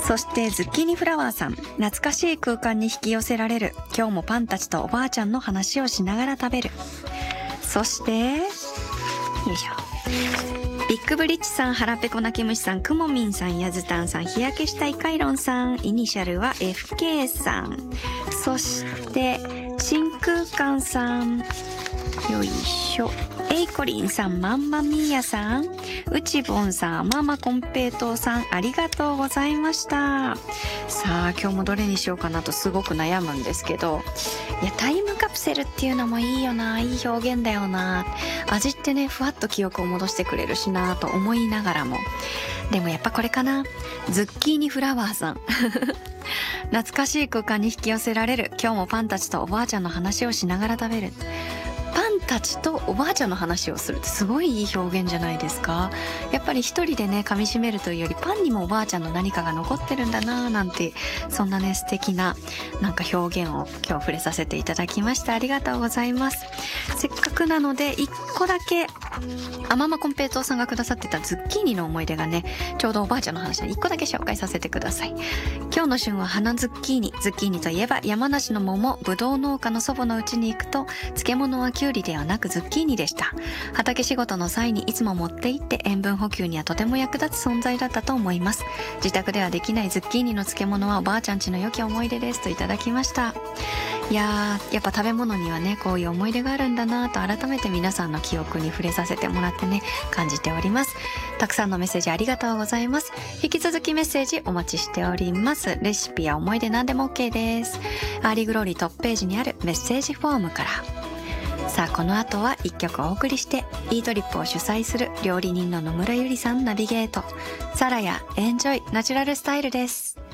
そしてズッキーニフラワーさん、懐かしい空間に引き寄せられる。今日もパンたちとおばあちゃんの話をしながら食べる。そしてよいしょ、ビッグブリッジさん、ハラペコ泣き虫さん、くもみんさん、やずたんさん、日焼けしたイカイロンさん、イニシャルは FK さん、そして真空管さん、よいしょ、エイコリンさん、マンマミーヤさん、うちぼんさん、ママコンペイトーさん、ありがとうございました。さあ今日もどれにしようかなとすごく悩むんですけど、いやタイムカプセルっていうのもいいよな、いい表現だよな、味ってねふわっと記憶を戻してくれるしなと思いながらも、でもやっぱこれかな、ズッキーニフラワーさん懐かしい空間に引き寄せられる。今日もパンたちとおばあちゃんの話をしながら食べる。パンたちとおばあちゃんの話をするってすごいいい表現じゃないですか。やっぱり一人でね噛み締めるというより、パンにもおばあちゃんの何かが残ってるんだなーなんて、そんなね素敵ななんか表現を今日触れさせていただきました。ありがとうございます。せっかくなので一個だけ、ママコンペイトーさんがくださってたズッキーニの思い出がね、ちょうどおばあちゃんの話で一個だけ紹介させてください。今日の旬は花ズッキーニ。ズッキーニといえば山梨の桃、ぶどう農家の祖母の家に行くと、漬物はキュウリではなくズッキーニでした。畑仕事の際にいつも持って行って塩分補給にはとても役立つ存在だったと思います。自宅ではできないズッキーニの漬物はおばあちゃん家の良き思い出ですといただきました。いやー、やっぱ食べ物にはねこういう思い出があるんだなと改めて皆さんの記憶に触れさせてもらってね感じております。たくさんのメッセージありがとうございます。引き続きメッセージお待ちしております。レシピや思い出何でも OK です。アーリーグローリートップページにあるメッセージフォームから。さあこの後は一曲お送りして、イートリップを主催する料理人の野村ゆりさんナビゲート、サラヤエンジョイナチュラルスタイルです。